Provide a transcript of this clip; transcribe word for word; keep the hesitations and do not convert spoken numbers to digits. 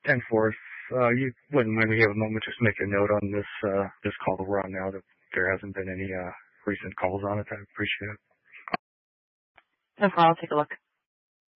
ten four. Uh, you wouldn't mind me have a moment just make a note on this uh, this call that we're on now that there hasn't been any uh, recent calls on it. I appreciate it. No problem. I'll take a look.